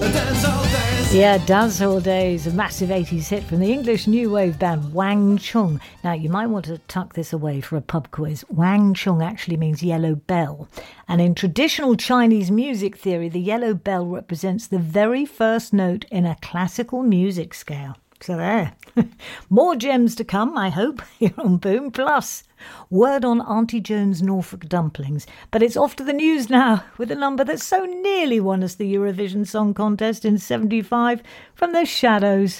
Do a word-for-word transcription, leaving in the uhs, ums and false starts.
Yeah, Dancehall Days, a massive eighties hit from the English new wave band Wang Chung. Now, you might want to tuck this away for a pub quiz. Wang Chung actually means yellow bell. And in traditional Chinese music theory, the yellow bell represents the very first note in a classical music scale. So there. More gems to come, I hope, here on Boom. Plus, word on Auntie Joan's Norfolk dumplings. But it's off to the news now with a number that so nearly won us the Eurovision Song Contest in seventy-five from the Shadows.